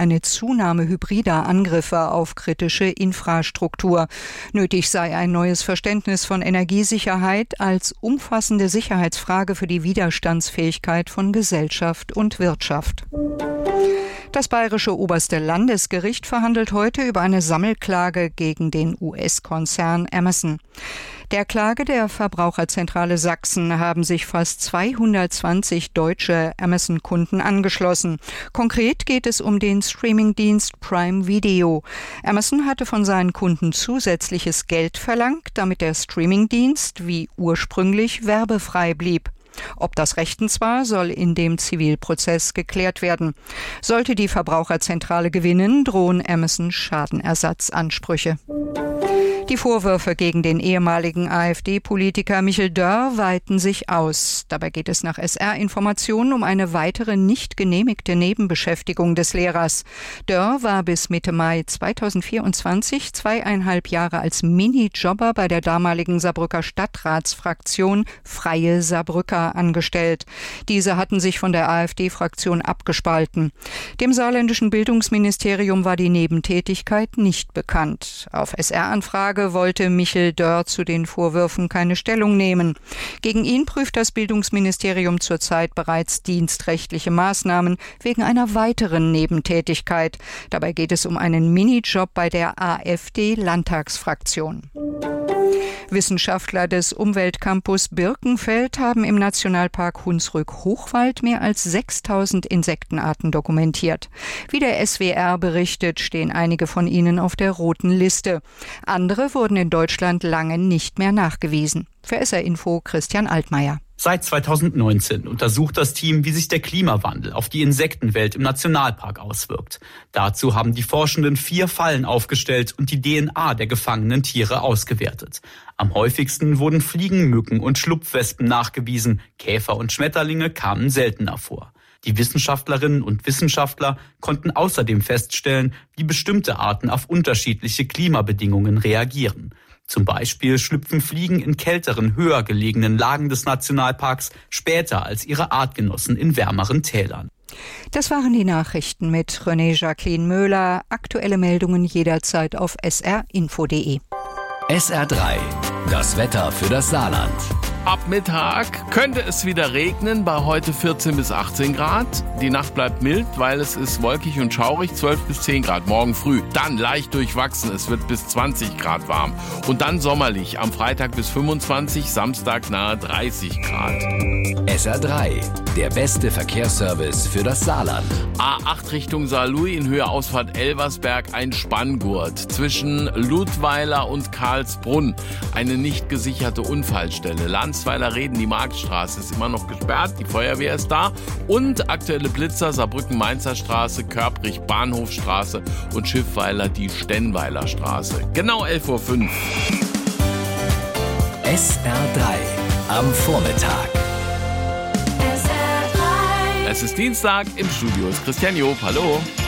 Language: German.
eine Zunahme hybrider Angriffe auf kritische Infrastruktur. Nötig sei ein neues Verständnis von Energiesicherheit als umfassende Sicherheitsfrage für die Widerstandsfähigkeit von Gesellschaft und Wirtschaft. Das bayerische oberste Landesgericht verhandelt heute über eine Sammelklage gegen den US-Konzern Amazon. Der Klage der Verbraucherzentrale Sachsen haben sich fast 220 deutsche Amazon-Kunden angeschlossen. Konkret geht es um den Streamingdienst Prime Video. Amazon hatte von seinen Kunden zusätzliches Geld verlangt, damit der Streamingdienst wie ursprünglich werbefrei blieb. Ob das rechtens war, soll in dem Zivilprozess geklärt werden. Sollte die Verbraucherzentrale gewinnen, drohen Amazon Schadenersatzansprüche. Die Vorwürfe gegen den ehemaligen AfD-Politiker Michel Dörr weiten sich aus. Dabei geht es nach SR-Informationen um eine weitere nicht genehmigte Nebenbeschäftigung des Lehrers. Dörr war bis Mitte Mai 2024 2,5 Jahre als Minijobber bei der damaligen Saarbrücker Stadtratsfraktion Freie Saarbrücker angestellt. Diese hatten sich von der AfD-Fraktion abgespalten. Dem saarländischen Bildungsministerium war die Nebentätigkeit nicht bekannt. Auf SR-Anfrage wollte Michel Dörr zu den Vorwürfen keine Stellung nehmen. Gegen ihn prüft das Bildungsministerium zurzeit bereits dienstrechtliche Maßnahmen wegen einer weiteren Nebentätigkeit. Dabei geht es um einen Minijob bei der AfD-Landtagsfraktion. Wissenschaftler des Umweltcampus Birkenfeld haben im Nationalpark Hunsrück-Hochwald mehr als 6000 Insektenarten dokumentiert. Wie der SWR berichtet, stehen einige von ihnen auf der roten Liste. Andere wurden in Deutschland lange nicht mehr nachgewiesen. Für SR Info Christian Altmaier. Seit 2019 untersucht das Team, wie sich der Klimawandel auf die Insektenwelt im Nationalpark auswirkt. Dazu haben die Forschenden 4 Fallen aufgestellt und die DNA der gefangenen Tiere ausgewertet. Am häufigsten wurden Fliegen, Mücken und Schlupfwespen nachgewiesen. Käfer und Schmetterlinge kamen seltener vor. Die Wissenschaftlerinnen und Wissenschaftler konnten außerdem feststellen, wie bestimmte Arten auf unterschiedliche Klimabedingungen reagieren. Zum Beispiel schlüpfen Fliegen in kälteren, höher gelegenen Lagen des Nationalparks später als ihre Artgenossen in wärmeren Tälern. Das waren die Nachrichten mit René-Jacqueline Möhler. Aktuelle Meldungen jederzeit auf srinfo.de. SR3, das Wetter für das Saarland. Ab Mittag könnte es wieder regnen, bei heute 14 bis 18 Grad. Die Nacht bleibt mild, weil es ist wolkig und schaurig, 12 bis 10 Grad morgen früh. Dann leicht durchwachsen, es wird bis 20 Grad warm. Und dann sommerlich, am Freitag bis 25, Samstag nahe 30 Grad. SR3, der beste Verkehrsservice für das Saarland. A8 Richtung Saarlouis in Höhe Ausfahrt Elversberg ein Spanngurt. Zwischen Ludweiler und Karlsbrunn eine nicht gesicherte Unfallstelle. Landsweiler Reden, die Marktstraße ist immer noch gesperrt, die Feuerwehr ist da. Und aktuelle Blitzer Saarbrücken-Mainzer Straße, Körbrich Bahnhofstraße und Schiffweiler die Stenweiler Straße. Genau 11:05 Uhr. SR3 am Vormittag. Es ist Dienstag, im Studio ist Christian Job. Hallo.